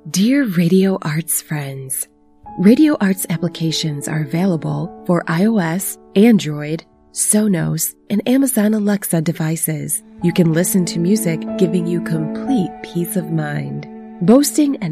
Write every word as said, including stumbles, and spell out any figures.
Dear Radio Arts friends, Radio Arts applications are available for iOS, Android, Sonos, and Amazon Alexa devices. You can listen to music giving you complete peace of mind. Boasting an